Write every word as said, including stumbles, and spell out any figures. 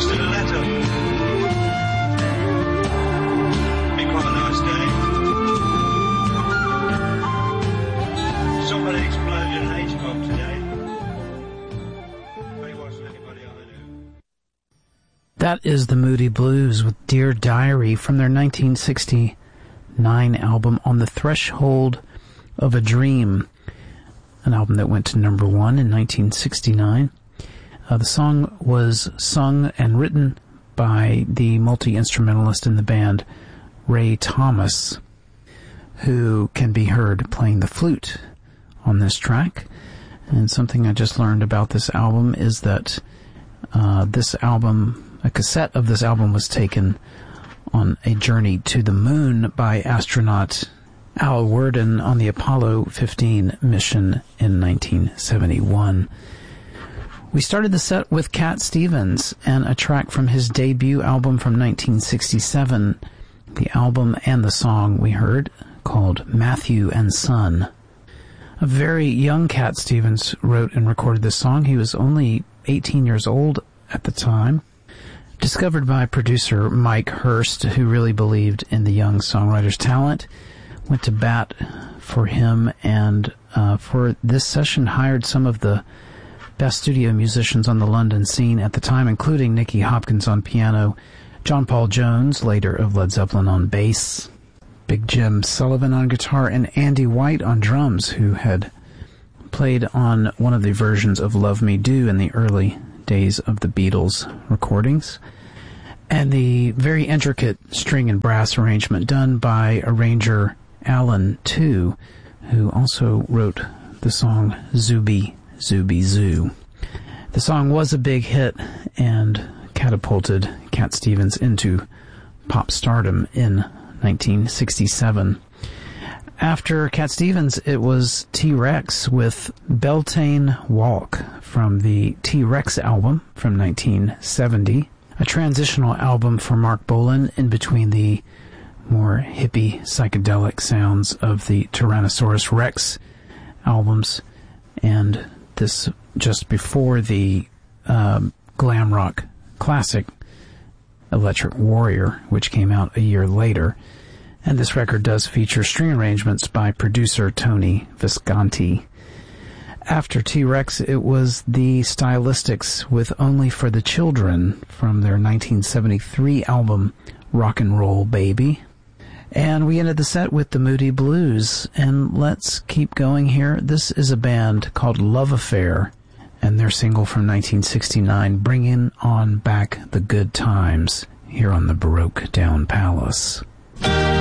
posted a letter. Been quite a nice day. Somebody exploded an H-bomb today. But it wasn't anybody I knew. That is the Moody Blues with Dear Diary from their nineteen sixty-nine album On the Threshold of a Dream, an album that went to number one in nineteen sixty-nine. Uh, the song was sung and written by the multi-instrumentalist in the band, Ray Thomas, who can be heard playing the flute on this track. And something I just learned about this album is that uh, this album, a cassette of this album was taken on a journey to the moon by astronaut Al Worden on the Apollo fifteen mission in nineteen seventy-one. We started the set with Cat Stevens and a track from his debut album from nineteen sixty-seven. The album and the song we heard called Matthew and Son. A very young Cat Stevens wrote and recorded this song. He was only eighteen years old at the time. Discovered by producer Mike Hurst, who really believed in the young songwriter's talent. Went to bat for him and uh, for this session hired some of the best studio musicians on the London scene at the time, including Nicky Hopkins on piano, John Paul Jones, later of Led Zeppelin, on bass, Big Jim Sullivan on guitar, and Andy White on drums, who had played on one of the versions of Love Me Do in the early days of the Beatles recordings, and the very intricate string and brass arrangement done by arranger Alan Tew, who also wrote the song Zooby Zooby Zoo. The song was a big hit and catapulted Cat Stevens into pop stardom in nineteen sixty-seven. After Cat Stevens, it was T-Rex with Beltane Walk from the T-Rex album from nineteen seventy, a transitional album for Mark Bolan in between the more hippie psychedelic sounds of the Tyrannosaurus Rex albums, and this just before the um, glam rock classic Electric Warrior, which came out a year later. And this record does feature string arrangements by producer Tony Visconti. After T-Rex, it was the Stylistics with Only for the Children from their nineteen seventy-three album Rock and Roll Baby. And we ended the set with the Moody Blues. And let's keep going here. This is a band called Love Affair, and their single from nineteen sixty-nine, Bringing On Back the Good Times, here on the Baroque Down Palace.